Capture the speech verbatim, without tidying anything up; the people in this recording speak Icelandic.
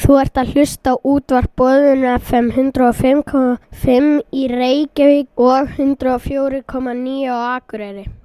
Þú ert að hlusta á útvarp Boðun F M hundrað og fimm komma fimm í Reykjavík og hundrað og fjögur komma níu á Akureyri.